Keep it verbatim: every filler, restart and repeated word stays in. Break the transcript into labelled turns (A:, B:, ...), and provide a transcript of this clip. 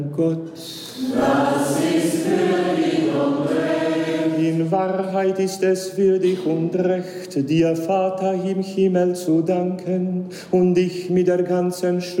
A: Gott. Das ist würdig und recht. In Wahrheit ist es würdig und recht, dir, Vater im Himmel, zu danken und dich mit der ganzen Schöpfung